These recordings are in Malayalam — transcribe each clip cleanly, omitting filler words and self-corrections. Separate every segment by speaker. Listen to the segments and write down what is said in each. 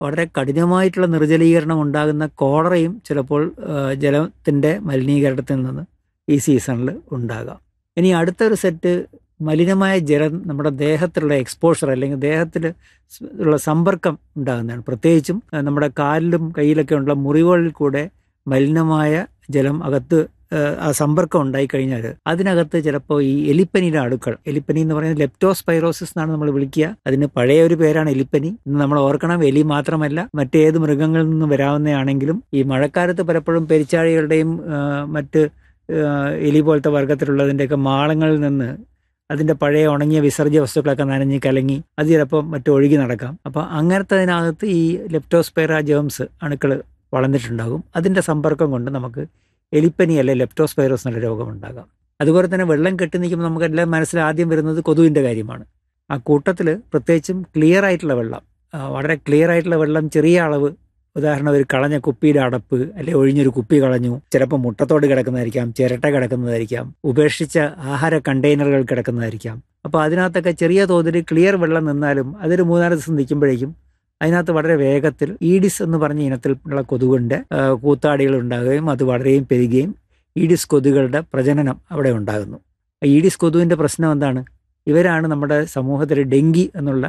Speaker 1: വളരെ കഠിനമായിട്ടുള്ള നിർജ്ജലീകരണം ഉണ്ടാകുന്ന കോളറയും ചിലപ്പോൾ ജലത്തിൻ്റെ മലിനീകരണത്തിൽ നിന്ന് ഈ സീസണിൽ ഉണ്ടാകാം. ഇനി അടുത്തൊരു സെറ്റ് മലിനമായ ജലം നമ്മുടെ ദേഹത്തിലുള്ള എക്സ്പോഷർ അല്ലെങ്കിൽ ദേഹത്തിൽ ഉള്ള സമ്പർക്കം ഉണ്ടാകുന്നതാണ്. പ്രത്യേകിച്ചും നമ്മുടെ കാലിലും കയ്യിലൊക്കെ ഉള്ള മുറിവുകളിൽ കൂടെ മലിനമായ ജലം അകത്ത് ആ സമ്പർക്കം ഉണ്ടായിക്കഴിഞ്ഞാൽ അതിനകത്ത് ചിലപ്പോൾ ഈ എലിപ്പനിയുടെ അണുക്കൾ, എലിപ്പനി എന്ന് പറയുന്നത് ലെപ്റ്റോസ്പൈറോസിസ് എന്നാണ് നമ്മൾ വിളിക്കുക. അതിന് പഴയ ഒരു പേരാണ് എലിപ്പനി. ഇന്ന് നമ്മൾ ഓർക്കണം, എലി മാത്രമല്ല മറ്റേത് മൃഗങ്ങളിൽ നിന്ന് വരാവുന്നതാണെങ്കിലും ഈ മഴക്കാലത്ത് പലപ്പോഴും പെരിച്ചാഴികളുടെയും മറ്റ് എലി പോലത്തെ വർഗത്തിലുള്ളതിൻ്റെയൊക്കെ മാളങ്ങളിൽ നിന്ന് അതിൻ്റെ പഴയ ഉണങ്ങിയ വിസർജ്യ വസ്തുക്കളൊക്കെ നനഞ്ഞ് കലങ്ങി അത് ചിലപ്പോൾ മറ്റൊഴുകി നടക്കാം. അപ്പോൾ അങ്ങനത്തതിനകത്ത് ഈ ലെപ്റ്റോസ്പൈറ ജേംസ് അണുക്കൾ വളർന്നിട്ടുണ്ടാകും. അതിൻ്റെ സമ്പർക്കം കൊണ്ട് നമുക്ക് എലിപ്പനി അല്ലെ ലെപ്റ്റോസ്പൈറോസ് എന്നുള്ള രോഗമുണ്ടാകാം. അതുപോലെ തന്നെ വെള്ളം കെട്ടി നിൽക്കുമ്പോൾ നമുക്കെല്ലാം മനസ്സിൽ ആദ്യം വരുന്നത് കൊതുവിൻ്റെ കാര്യമാണ്. ആ കൂട്ടത്തിൽ പ്രത്യേകിച്ചും ക്ലിയർ ആയിട്ടുള്ള വെള്ളം, വളരെ ക്ലിയർ ആയിട്ടുള്ള വെള്ളം, ചെറിയ അളവ്, ഉദാഹരണം ഒരു കളഞ്ഞ കുപ്പിയുടെ അടപ്പ് അല്ലെ ഒഴിഞ്ഞൊരു കുപ്പി കളഞ്ഞു, ചിലപ്പോൾ മുട്ടത്തോട് കിടക്കുന്നതായിരിക്കാം, ചിരട്ട കിടക്കുന്നതായിരിക്കാം, ഉപേക്ഷിച്ച ആഹാര കണ്ടെയ്നറുകൾ കിടക്കുന്നതായിരിക്കാം. അപ്പോൾ അതിനകത്തൊക്കെ ചെറിയ തോതിൽ ക്ലിയർ വെള്ളം നിന്നാലും അതൊരു 3-4 ദിവസം നിൽക്കുമ്പോഴേക്കും അതിനകത്ത് വളരെ വേഗത്തിൽ ഈഡിസ് എന്ന് പറഞ്ഞ ഇനത്തിലുള്ള കൊതുകിൻ്റെ കൂത്താടികൾ ഉണ്ടാകുകയും അത് വളരെയും പെരുകുകയും ഈഡിസ് കൊതുകുകളുടെ പ്രജനനം അവിടെ ഉണ്ടാകുന്നു. ഈഡിസ് കൊതുവിൻ്റെ പ്രശ്നം എന്താണ്? ഇവരാണ് നമ്മുടെ സമൂഹത്തിൽ ഡെങ്കി എന്നുള്ള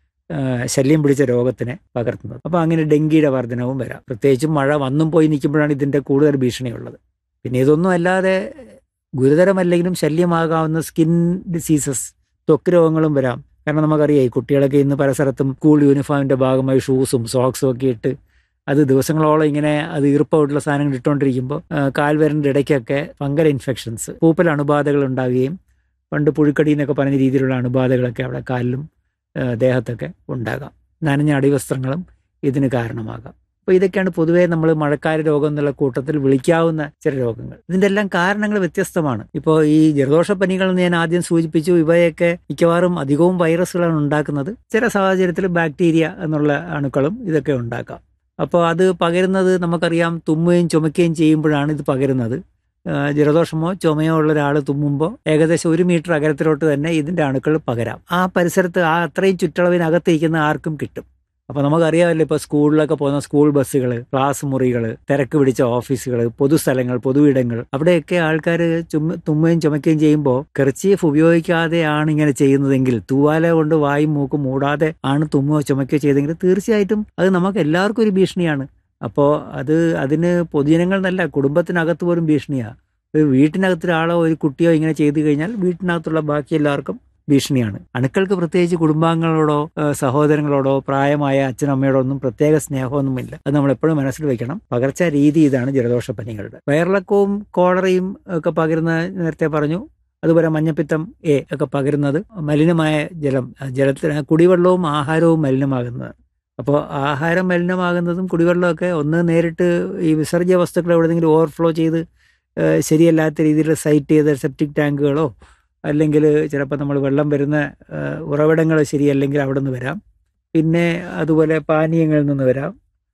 Speaker 1: ശല്യം പിടിച്ച രോഗത്തിനെ പകർത്തുന്നത്. അപ്പോൾ അങ്ങനെ ഡെങ്കിയുടെ വർധനവും വരാം. പ്രത്യേകിച്ചും മഴ വന്നും പോയി നിൽക്കുമ്പോഴാണ് ഇതിൻ്റെ കൂടുതൽ ഭീഷണിയുള്ളത്. പിന്നെ ഇതൊന്നും അല്ലാതെ ഗുരുതരമല്ലെങ്കിലും ശല്യമാകാവുന്ന സ്കിൻ ഡിസീസസ്, ത്വക്ക് രോഗങ്ങളും വരാം. കാരണം നമുക്കറിയാം ഈ കുട്ടികളൊക്കെ ഇന്ന് പല സ്ഥലത്തും സ്കൂൾ യൂണിഫോമിൻ്റെ ഭാഗമായി ഷൂസും സോക്സും ഒക്കെ ഇട്ട് അത് ദിവസങ്ങളോളം ഇങ്ങനെ അത് ഈർപ്പമായിട്ടുള്ള സാധനങ്ങൾ ഇട്ടുകൊണ്ടിരിക്കുമ്പോൾ കാൽവിരലിൻ്റെ ഇടയ്ക്കൊക്കെ ഫംഗൽ ഇൻഫെക്ഷൻസ്, പൂപ്പൽ അണുബാധകൾ ഉണ്ടാവുകയും പണ്ട് പുഴുക്കടി എന്നൊക്കെ പറഞ്ഞ രീതിയിലുള്ള അണുബാധകളൊക്കെ അവിടെ കാലിലും ദേഹത്തൊക്കെ ഉണ്ടാകാം. നനഞ്ഞ അടിവസ്ത്രങ്ങളും ഇതിന് കാരണമാകാം. അപ്പോൾ ഇതൊക്കെയാണ് പൊതുവേ നമ്മൾ മഴക്കാല രോഗം എന്നുള്ള കൂട്ടത്തിൽ വിളിക്കാവുന്ന ചില രോഗങ്ങൾ. ഇതിൻ്റെ എല്ലാം കാരണങ്ങൾ വ്യത്യസ്തമാണ്. ഇപ്പോൾ ഈ ജലദോഷപ്പനികൾ എന്ന് ഞാൻ ആദ്യം സൂചിപ്പിച്ചു, ഇവയൊക്കെ മിക്കവാറും അധികവും വൈറസുകളാണ് ഉണ്ടാക്കുന്നത്. ചില സാഹചര്യത്തിൽ ബാക്ടീരിയ എന്നുള്ള അണുക്കളും ഇതൊക്കെ ഉണ്ടാക്കാം. അപ്പോൾ അത് പകരുന്നത് നമുക്കറിയാം, തുമ്മുകയും ചുമയ്ക്കുകയും ചെയ്യുമ്പോഴാണ് ഇത് പകരുന്നത്. ജലദോഷമോ ചുമയോ ഉള്ള ഒരാൾ തുമ്മുമ്പോൾ ഏകദേശം 1 മീറ്റർ അകലത്തിലോട്ട് തന്നെ ഇതിൻ്റെ അണുക്കൾ പകരാം. ആ പരിസരത്ത് ആ അത്രയും ചുറ്റളവിനകത്തിരിക്കുന്ന ആർക്കും കിട്ടും. അപ്പോൾ നമുക്കറിയാമല്ലോ, ഇപ്പോൾ സ്കൂളിലൊക്കെ പോകുന്ന സ്കൂൾ ബസ്സുകൾ, ക്ലാസ് മുറികൾ, തിരക്ക് പിടിച്ച ഓഫീസുകൾ, പൊതുസ്ഥലങ്ങൾ, പൊതുയിടങ്ങൾ, അവിടെയൊക്കെ ആൾക്കാർ തുമ്മുകയും ചുമയ്ക്കുകയും ചെയ്യുമ്പോൾ കർച്ചീഫ് ഉപയോഗിക്കാതെയാണ് ഇങ്ങനെ ചെയ്യുന്നതെങ്കിൽ, തൂവാല കൊണ്ട് വായും മൂക്കും മൂടാതെ ആണ് തുമ്മുകയോ ചുമയ്ക്കുകയോ ചെയ്തെങ്കിൽ തീർച്ചയായിട്ടും അത് നമുക്ക് എല്ലാവർക്കും ഒരു ഭീഷണിയാണ്. അപ്പോൾ അതിന് പൊതുജനങ്ങൾ എന്നല്ല, കുടുംബത്തിനകത്ത് പോലും ഭീഷണിയാണ്. ഒരു വീട്ടിനകത്ത് ഒരാളോ ഒരു കുട്ടിയോ ഇങ്ങനെ ചെയ്തു കഴിഞ്ഞാൽ വീട്ടിനകത്തുള്ള ബാക്കി എല്ലാവർക്കും ഭീഷണിയാണ്. അണുക്കൾക്ക് പ്രത്യേകിച്ച് കുടുംബാംഗങ്ങളോടോ സഹോദരങ്ങളോടോ പ്രായമായ അച്ഛനമ്മയോടോ ഒന്നും പ്രത്യേക സ്നേഹമൊന്നുമില്ല. അത് നമ്മൾ എപ്പോഴും മനസ്സിൽ വെക്കണം. പകർച്ച രീതി ഇതാണ് ജലദോഷപ്പനികളുടെ. വയറിളക്കവും കോളറയും ഒക്കെ പകരുന്ന നേരത്തെ പറഞ്ഞു. അതുപോലെ മഞ്ഞപ്പിത്തം ഒക്കെ പകരുന്നത് മലിനമായ ജലത്തിന്, കുടിവെള്ളവും ആഹാരവും മലിനമാകുന്നത്. അപ്പോൾ ആഹാരം മലിനമാകുന്നതും കുടിവെള്ളമൊക്കെ ഒന്ന് നേരിട്ട് ഈ വിസർജ്യ വസ്തുക്കൾ എവിടെയെങ്കിലും ഓവർഫ്ലോ ചെയ്ത് ശരിയല്ലാത്ത രീതിയിൽ സൈറ്റ് ചെയ്ത സെപ്റ്റിക് ടാങ്കുകളോ അല്ലെങ്കിൽ ചിലപ്പോൾ നമ്മൾ വെള്ളം വരുന്ന ഉറവിടങ്ങൾ ശരിയല്ലെങ്കിൽ അവിടെ നിന്ന് വരാം. പിന്നെ അതുപോലെ പാനീയങ്ങളിൽ നിന്ന് വരാം.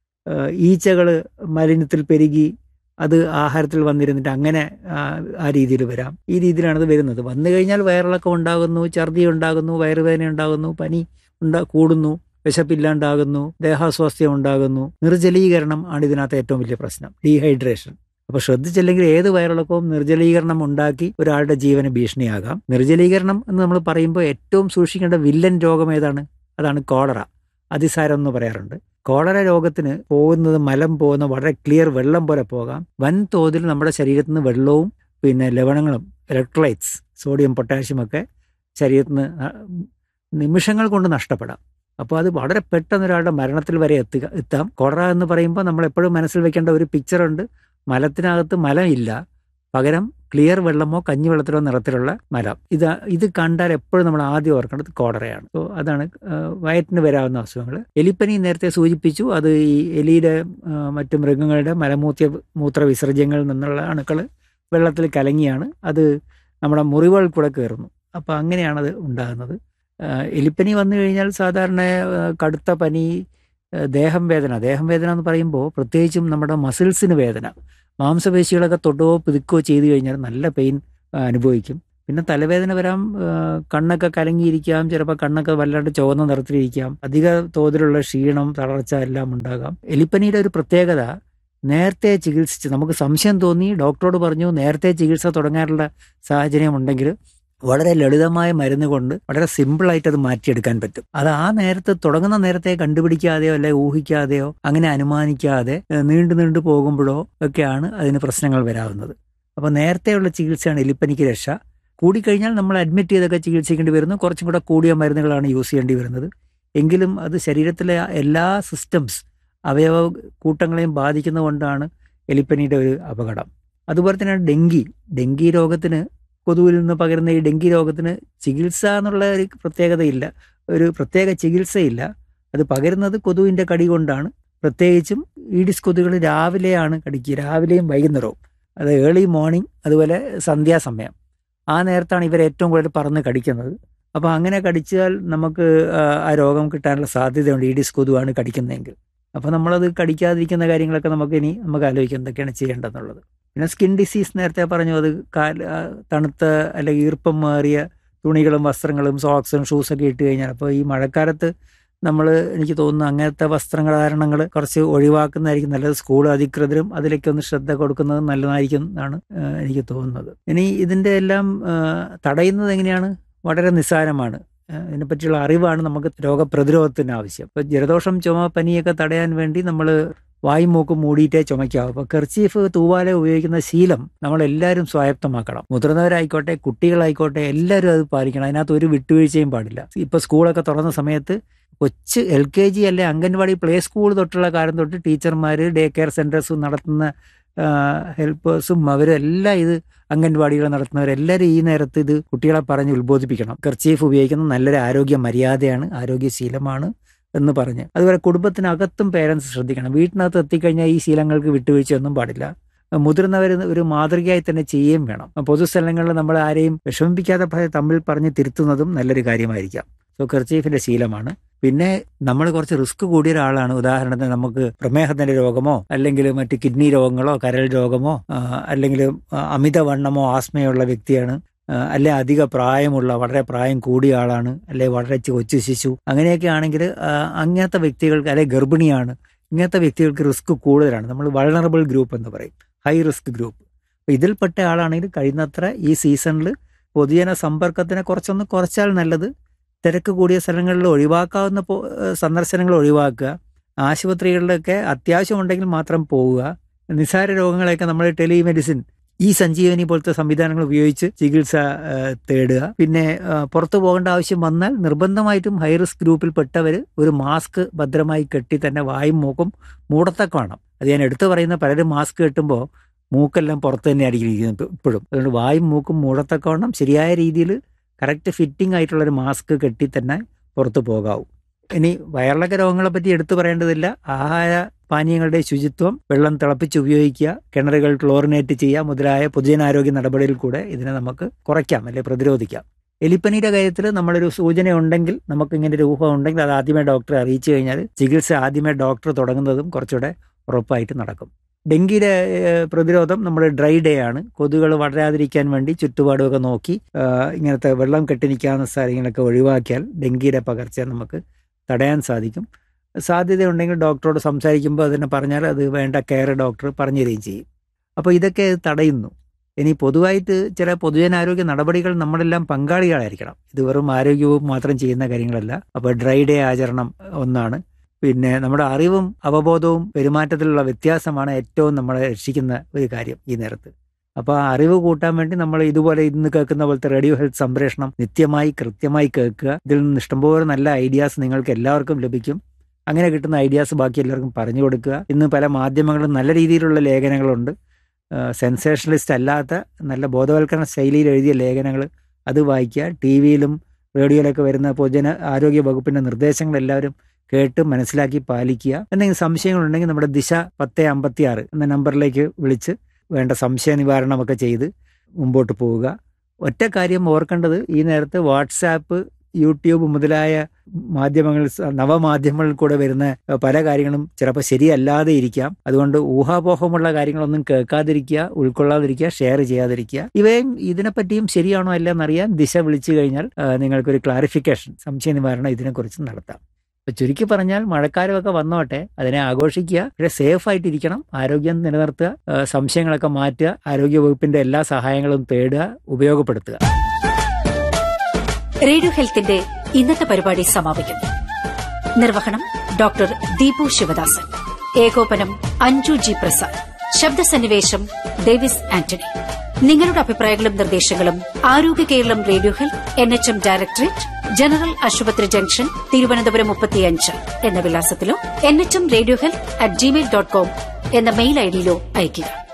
Speaker 1: ഈച്ചകൾ മലിനത്തിൽ പെരുകി അത് ആഹാരത്തിൽ വന്നിരുന്നിട്ട് അങ്ങനെ ആ രീതിയിൽ വരാം. ഈ രീതിയിലാണത് വരുന്നത്. വന്നു കഴിഞ്ഞാൽ വയറിളക്കം ഉണ്ടാകുന്നു, ഛർദി ഉണ്ടാകുന്നു, വയറുവേദന ഉണ്ടാകുന്നു, പനി കൂടുന്നു, വിശപ്പില്ലാണ്ടാകുന്നു, ദേഹാസ്വാസ്ഥ്യം ഉണ്ടാകുന്നു. നിർജ്ജലീകരണം ആണ് ഇതിനകത്ത് ഏറ്റവും വലിയ പ്രശ്നം, ഡീഹൈഡ്രേഷൻ. അപ്പോൾ ശ്രദ്ധിച്ചില്ലെങ്കിൽ ഏത് വയറിളക്കവും നിർജ്ജലീകരണം ഉണ്ടാക്കി ഒരാളുടെ ജീവന് ഭീഷണിയാകാം. നിർജ്ജലീകരണം എന്ന് നമ്മൾ പറയുമ്പോൾ ഏറ്റവും സൂക്ഷിക്കേണ്ട വില്ലൻ രോഗം ഏതാണ്? അതാണ് കോളറ. അതിസാരം എന്ന് പറയാറുണ്ട്. കോളറ രോഗത്തിന് പോകുന്നത് മലം പോകുന്ന വളരെ ക്ലിയർ വെള്ളം പോലെ പോകാം. വൻതോതിൽ നമ്മുടെ ശരീരത്തിൽ നിന്ന് വെള്ളവും പിന്നെ ലവണങ്ങളും, ഇലക്ട്രോലൈറ്റ്സ്, സോഡിയം പൊട്ടാഷ്യം ഒക്കെ ശരീരത്തിൽ നിന്ന് നിമിഷങ്ങൾ കൊണ്ട് നഷ്ടപ്പെടാം. അപ്പോൾ അത് വളരെ പെട്ടെന്ന് ഒരാളുടെ മരണത്തിൽ വരെ എത്താം. കോളറ എന്ന് പറയുമ്പോൾ നമ്മൾ എപ്പോഴും മനസ്സിൽ വെക്കേണ്ട ഒരു പിക്ചറുണ്ട്. മലത്തിനകത്ത് മലം ഇല്ല, പകരം ക്ലിയർ വെള്ളമോ കഞ്ഞിവെള്ളത്തിലോ നിറത്തിലുള്ള മലം. ഇത് കണ്ടാൽ എപ്പോഴും നമ്മൾ ആദ്യം ഓർക്കേണ്ടത് കോളറയാണ്. സോ അതാണ് വയറ്റിന് വരാവുന്ന അസുഖങ്ങൾ. എലിപ്പനി നേരത്തെ സൂചിപ്പിച്ചു. അത് ഈ എലിയുടെ മറ്റു മൃഗങ്ങളുടെ മൂത്ര വിസർജ്യങ്ങളിൽ നിന്നുള്ള അണുക്കൾ വെള്ളത്തിൽ കലങ്ങിയാണ് അത് നമ്മുടെ മുറിവുകൾ കൂടെ കയറുന്നു. അപ്പോൾ അങ്ങനെയാണത് ഉണ്ടാകുന്നത്. എലിപ്പനി വന്നു കഴിഞ്ഞാൽ സാധാരണ കടുത്ത പനി, ദേഹം വേദന എന്ന് പറയുമ്പോൾ പ്രത്യേകിച്ചും നമ്മുടെ മസിൽസിന് വേദന, മാംസപേശികളൊക്കെ തൊടുകയോ പിതുക്കുകയോ ചെയ്തു കഴിഞ്ഞാൽ നല്ല പെയിൻ അനുഭവിക്കും. പിന്നെ തലവേദന വരാം, കണ്ണൊക്കെ കലങ്ങിയിരിക്കാം, ചിലപ്പോൾ കണ്ണൊക്കെ വല്ലാണ്ട് ചുവന്ന നിറത്തിലിരിക്കാം, അധിക തോതിലുള്ള ക്ഷീണം, തളർച്ച എല്ലാം ഉണ്ടാകാം. എലിപ്പനിയുടെ ഒരു പ്രത്യേകത, നേരത്തെ ചികിത്സിച്ച് നമുക്ക് സംശയം തോന്നി ഡോക്ടറോട് പറഞ്ഞു നേരത്തെ ചികിത്സ തുടങ്ങാനുള്ള സാഹചര്യം ഉണ്ടെങ്കിൽ വളരെ ലളിതമായ മരുന്ന് കൊണ്ട് വളരെ സിമ്പിളായിട്ട് അത് മാറ്റിയെടുക്കാൻ പറ്റും. അത് ആ നേരത്ത് തുടങ്ങുന്ന നേരത്തെ കണ്ടുപിടിക്കാതെയോ അല്ലെ ഊഹിക്കാതെയോ അങ്ങനെ അനുമാനിക്കാതെ നീണ്ടു പോകുമ്പോഴോ ഒക്കെയാണ് അതിന് പ്രശ്നങ്ങൾ വരാവുന്നത്. അപ്പോൾ നേരത്തെയുള്ള ചികിത്സയാണ് എലിപ്പനിക്ക് രക്ഷ. കൂടിക്കഴിഞ്ഞാൽ നമ്മൾ അഡ്മിറ്റ് ചെയ്തൊക്കെ ചികിത്സിക്കേണ്ടി വരുന്നു, കുറച്ചും കൂടെ കൂടിയ മരുന്നുകളാണ് യൂസ് ചെയ്യേണ്ടി വരുന്നത്. എങ്കിലും അത് ശരീരത്തിലെ എല്ലാ സിസ്റ്റംസ്, അവയവ കൂട്ടങ്ങളെയും ബാധിക്കുന്നതുകൊണ്ടാണ് എലിപ്പനിയുടെ ഒരു അപകടം. അതുപോലെ തന്നെയാണ് ഡെങ്കി രോഗത്തിന്, കൊതുവിൽ നിന്ന് പകരുന്ന ഈ ഡെങ്കി രോഗത്തിന് ചികിത്സ എന്നുള്ള ഒരു പ്രത്യേകതയില്ല, ഒരു പ്രത്യേക ചികിത്സയില്ല. അത് പകരുന്നത് കൊതുവിൻ്റെ കടി കൊണ്ടാണ്. പ്രത്യേകിച്ചും ഈഡിസ് കൊതുകുകൾ രാവിലെയാണ് കടിക്കുക, രാവിലെയും വൈകുന്നേരവും. അത് ഏർലി മോർണിംഗ്, അതുപോലെ സന്ധ്യാസമയം, ആ നേരത്താണ് ഇവർ ഏറ്റവും കൂടുതൽ പറന്ന് കടിക്കുന്നത്. അപ്പോൾ അങ്ങനെ കടിച്ചാൽ നമുക്ക് ആ രോഗം കിട്ടാനുള്ള സാധ്യതയുണ്ട്, ഈഡിസ് കൊതുവാണ് കടിക്കുന്നതെങ്കിൽ. അപ്പോൾ നമ്മളത് കടിക്കാതിരിക്കുന്ന കാര്യങ്ങളൊക്കെ നമുക്ക് ആലോചിക്കാം എന്തൊക്കെയാണ് ചെയ്യേണ്ടതെന്നുള്ളത്. പിന്നെ സ്കിൻ ഡിസീസ് നേരത്തെ പറഞ്ഞു, അത് തണുത്ത അല്ലെങ്കിൽ ഈർപ്പം മാറിയ തുണികളും വസ്ത്രങ്ങളും സോക്സും ഷൂസൊക്കെ ഇട്ട് കഴിഞ്ഞാൽ, അപ്പോൾ ഈ മഴക്കാലത്ത് എനിക്ക് തോന്നുന്നു അങ്ങനത്തെ വസ്ത്രധാരണങ്ങൾ കുറച്ച് ഒഴിവാക്കുന്നതായിരിക്കും നല്ലത്. സ്കൂൾ അധികൃതരും അതിലേക്ക് ഒന്ന് ശ്രദ്ധ കൊടുക്കുന്നത് നല്ലതായിരിക്കും എന്നാണ് എനിക്ക് തോന്നുന്നത്. ഇനി ഇതിൻ്റെ എല്ലാം തടയുന്നത് എങ്ങനെയാണ്? വളരെ നിസ്സാരമാണ്. ഇതിനെപ്പറ്റിയുള്ള അറിവാണ് നമുക്ക് രോഗപ്രതിരോധത്തിന് ആവശ്യം. ഇപ്പോൾ ജലദോഷം, ചുമ, പനിയൊക്കെ തടയാൻ വേണ്ടി നമ്മൾ വായും മൂക്കും മൂടിയിട്ടേ ചുമയ്ക്കാവും. അപ്പോൾ കർച്ചീഫ്, തൂവാല ഉപയോഗിക്കുന്ന ശീലം നമ്മളെല്ലാവരും സ്വായത്തമാക്കണം. മുതിർന്നവരായിക്കോട്ടെ, കുട്ടികളായിക്കോട്ടെ, എല്ലാവരും അത് പാലിക്കണം. അതിനകത്ത് ഒരു വിട്ടുവീഴ്ചയും പാടില്ല. ഇപ്പോൾ സ്കൂളൊക്കെ തുറന്ന സമയത്ത് കൊച്ച് LKG അല്ലെ അംഗൻവാടി, പ്ലേ സ്കൂൾ തൊട്ടുള്ള കാലം തൊട്ട് ടീച്ചർമാർ, ഡേ കെയർ സെൻറ്റേഴ്സ് നടത്തുന്ന ഹെൽപ്പേഴ്സും അവരെല്ലാം ഇത് അംഗൻവാടികൾ നടത്തുന്നവരെല്ലാവരും ഈ നേരത്ത് ഇത് കുട്ടികളെ പറഞ്ഞ് ഉത്ബോധിപ്പിക്കണം. കർച്ചീഫ് ഉപയോഗിക്കുന്നത് നല്ലൊരു ആരോഗ്യ മര്യാദയാണ്, ആരോഗ്യശീലമാണ് എന്ന് പറഞ്ഞ്. അതുപോലെ കുടുംബത്തിനകത്തും പേരൻസ് ശ്രദ്ധിക്കണം. വീട്ടിനകത്ത് എത്തിക്കഴിഞ്ഞാൽ ഈ ശീലങ്ങൾക്ക് വിട്ടുവീഴ്ചയൊന്നും പാടില്ല. മുതിർന്നവർ ഒരു മാതൃകയായി തന്നെ ചെയ്യുകയും വേണം. പൊതുസ്ഥലങ്ങളിൽ നമ്മൾ ആരെയും വിഷമിപ്പിക്കാതെ തമ്മിൽ പറഞ്ഞ് തിരുത്തുന്നതും നല്ലൊരു കാര്യമായിരിക്കാം. സോ കർച്ചീഫിൻ്റെ ശീലമാണ്. പിന്നെ നമ്മൾ കുറച്ച് റിസ്ക് കൂടിയ ഒരാളാണ്. ഉദാഹരണത്തിന് നമുക്ക് പ്രമേഹത്തിൻ്റെ രോഗമോ അല്ലെങ്കിൽ മറ്റ് കിഡ്നി രോഗങ്ങളോ കരൾ രോഗമോ അല്ലെങ്കിൽ അമിതവണ്ണമോ ആസ്മയുള്ള വ്യക്തിയാണ്, അല്ലെ അധിക പ്രായമുള്ള, വളരെ പ്രായം കൂടിയ ആളാണ്, അല്ലെ വളരെ കൊച്ചു ശിശു, അങ്ങനെയൊക്കെ ആണെങ്കിൽ അങ്ങനത്തെ വ്യക്തികൾക്ക്, അല്ലെ ഗർഭിണിയാണ്, ഇങ്ങനത്തെ വ്യക്തികൾക്ക് റിസ്ക് കൂടുതലാണ്. നമ്മൾ വൾണറബിൾ ഗ്രൂപ്പ് എന്ന് പറയും, ഹൈ റിസ്ക് ഗ്രൂപ്പ്. അപ്പോൾ ഇതിൽപ്പെട്ട ആളാണെങ്കിൽ കഴിയുന്നത്ര ഈ സീസണിൽ പൊതുജന സമ്പർക്കത്തിനെ കുറച്ചൊന്ന് കുറച്ചാൽ നല്ലത്. തിരക്ക് കൂടിയ സ്ഥലങ്ങളിൽ ഒഴിവാക്കാവുന്ന സന്ദർശനങ്ങൾ ഒഴിവാക്കുക. ആശുപത്രികളിലൊക്കെ അത്യാവശ്യമുണ്ടെങ്കിൽ മാത്രം പോവുക. നിസ്സാര രോഗങ്ങളെയൊക്കെ നമ്മൾ ടെലിമെഡിസിൻ, ഈ സഞ്ജീവനി പോലത്തെ സംവിധാനങ്ങൾ ഉപയോഗിച്ച് ചികിത്സ തേടുക. പിന്നെ പുറത്തു പോകേണ്ട ആവശ്യം വന്നാൽ നിർബന്ധമായിട്ടും ഹൈ റിസ്ക് ഗ്രൂപ്പിൽപ്പെട്ടവർ ഒരു മാസ്ക് ഭദ്രമായി കെട്ടി തന്നെ വായും മൂക്കും മൂടത്തക്ക വേണം. അത് ഞാൻ എടുത്തു പറയുന്ന, പലരും മാസ്ക് കെട്ടുമ്പോൾ മൂക്കെല്ലാം പുറത്ത് തന്നെ ഇരിക്കുന്നത് ഇപ്പോഴും. അതുകൊണ്ട് വായും മൂക്കും മൂടത്തക്കവണ്ണം ശരിയായ രീതിയിൽ കറക്റ്റ് ഫിറ്റിംഗ് ആയിട്ടുള്ളൊരു മാസ്ക് കെട്ടി തന്നെ പുറത്ത് പോകാവൂ. ഇനി വയറിളക്ക രോഗങ്ങളെ പറ്റി എടുത്തു പറയേണ്ടതില്ല. ആഹാര പാനീയങ്ങളുടെ ശുചിത്വം, വെള്ളം തിളപ്പിച്ച് ഉപയോഗിക്കുക, കിണറുകൾ ക്ലോറിനേറ്റ് ചെയ്യുക മുതലായ പൊതുജനാരോഗ്യ നടപടിയിൽ കൂടെ ഇതിനെ നമുക്ക് കുറയ്ക്കാം, അല്ലെങ്കിൽ പ്രതിരോധിക്കാം. എലിപ്പനിയുടെ കാര്യത്തിൽ നമ്മളൊരു സൂചന ഉണ്ടെങ്കിൽ, നമുക്ക് ഇങ്ങനെ ഒരു ഊഹം ഉണ്ടെങ്കിൽ അത് ആദ്യമേ ഡോക്ടറെ അറിയിച്ചു കഴിഞ്ഞാൽ ചികിത്സ ആദ്യമേ ഡോക്ടർ തുടങ്ങുന്നതും കുറച്ചുകൂടെ ഉറപ്പായിട്ട് നടക്കും. ഡെങ്കിയുടെ പ്രതിരോധം നമ്മൾ ഡ്രൈ ഡേ ആണ്. കൊതുകുകൾ വളരാതിരിക്കാൻ വേണ്ടി ചുറ്റുപാടുമൊക്കെ നോക്കി ഇങ്ങനത്തെ വെള്ളം കെട്ടി നിൽക്കാവുന്ന സ്ഥലങ്ങളൊക്കെ ഒഴിവാക്കിയാൽ ഡെങ്കിയുടെ പകർച്ച നമുക്ക് തടയാൻ സാധിക്കും. സാധ്യതയുണ്ടെങ്കിൽ ഡോക്ടറോട് സംസാരിക്കുമ്പോൾ അതിനെ പറഞ്ഞാൽ അത് വേണ്ട കെയർ ഡോക്ടർ പറഞ്ഞു തരികയും ചെയ്യും. അപ്പോൾ ഇതൊക്കെ തടയുന്നു. ഇനി പൊതുവായിട്ട് ചില പൊതുജനാരോഗ്യ നടപടികൾ നമ്മളെല്ലാം പങ്കാളികളായിരിക്കണം. ഇത് വെറും ആരോഗ്യവും മാത്രം ചെയ്യുന്ന കാര്യങ്ങളല്ല. അപ്പോൾ ഡ്രൈ ഡേ ആചരണം ഒന്നാണ്. പിന്നെ നമ്മുടെ അറിവും അവബോധവും പെരുമാറ്റത്തിലുള്ള വ്യത്യാസമാണ് ഏറ്റവും നമ്മളെ രക്ഷിക്കുന്ന ഒരു കാര്യം ഈ നേരത്ത്. അപ്പോൾ ആ അറിവ് കൂട്ടാൻ വേണ്ടി നമ്മൾ ഇതുപോലെ ഇന്ന് കേൾക്കുന്ന പോലത്തെ റേഡിയോ ഹെൽത്ത് സംപ്രേഷണം നിത്യമായി കൃത്യമായി കേൾക്കുക. ഇതിൽ നിന്ന് ഇഷ്ടംപോലെ നല്ല ഐഡിയാസ് നിങ്ങൾക്ക് എല്ലാവർക്കും ലഭിക്കും. അങ്ങനെ കിട്ടുന്ന ഐഡിയാസ് ബാക്കി എല്ലാവർക്കും പറഞ്ഞു കൊടുക്കുക. ഇന്ന് പല മാധ്യമങ്ങളും നല്ല രീതിയിലുള്ള ലേഖനങ്ങളുണ്ട്. സെൻസേഷണലിസ്റ്റ് അല്ലാത്ത നല്ല ബോധവൽക്കരണ ശൈലിയിൽ എഴുതിയ ലേഖനങ്ങൾ, അത് വായിക്കുക. TV-യിലും റേഡിയോയിലൊക്കെ വരുന്ന പൊതുജന ആരോഗ്യ വകുപ്പിൻ്റെ നിർദ്ദേശങ്ങളെല്ലാവരും കേട്ട് മനസ്സിലാക്കി പാലിക്കുക. എന്തെങ്കിലും സംശയങ്ങളുണ്ടെങ്കിൽ നമ്മുടെ ദിശ 1056 എന്ന നമ്പറിലേക്ക് വിളിച്ച് വേണ്ട സംശയ നിവാരണമൊക്കെ ചെയ്ത് മുമ്പോട്ട് പോവുക. ഒറ്റ കാര്യം ഓർക്കേണ്ടത്, ഈ നേരത്ത് വാട്സാപ്പ്, യൂട്യൂബ് മുതലായ മാധ്യമങ്ങൾ, നവമാധ്യമങ്ങളിൽ കൂടെ വരുന്ന പല കാര്യങ്ങളും ചിലപ്പോൾ ശരിയല്ലാതെ ഇരിക്കാം. അതുകൊണ്ട് ഊഹാപോഹമുള്ള കാര്യങ്ങളൊന്നും കേൾക്കാതിരിക്കുക, ഉൾക്കൊള്ളാതിരിക്കുക, ഷെയർ ചെയ്യാതിരിക്കുക. ഇവയും ഇതിനെപ്പറ്റിയും ശരിയാണോ അല്ല എന്നറിയാൻ ദിശ വിളിച്ചു കഴിഞ്ഞാൽ നിങ്ങൾക്കൊരു ക്ലാരിഫിക്കേഷൻ, സംശയ നിവാരണം ഇതിനെക്കുറിച്ച് നടത്താം. ഇപ്പൊ ചുരുക്കി പറഞ്ഞാൽ മഴക്കാലമൊക്കെ വന്നോട്ടെ, അതിനെ ആഘോഷിക്കുക, പക്ഷേ സേഫ് ആയിട്ടിരിക്കണം, ആരോഗ്യം നിലനിർത്തുക, സംശയങ്ങളൊക്കെ മാറ്റുക, ആരോഗ്യ വകുപ്പിന്റെ എല്ലാ സഹായങ്ങളും തേടുക, ഉപയോഗപ്പെടുത്തുക.
Speaker 2: റേഡിയോ ഹെൽത്തിന്റെ ഇന്നത്തെ പരിപാടി സമാപിക്കുന്നു. നിർവഹണം ഡോക്ടർ ദീപു ശിവദാസൻ, ഏകോപനം അഞ്ജു ജി പ്രസാദ്, ശബ്ദസന്നിവേശം ഡേവിസ് ആന്റണി. നിങ്ങളുടെ അഭിപ്രായങ്ങളും നിർദ്ദേശങ്ങളും ആരോഗ്യ Keralam radio health NHM directorate, general ആശുപത്രി ജംഗ്ഷൻ, തിരുവനന്തപുരം 35 എന്ന വിലാസത്തിലോ NHM റേഡിയോ ഹെൽത്ത് @gmail.com എന്ന മെയിൽ ഐഡിയിലോ അയയ്ക്കുക.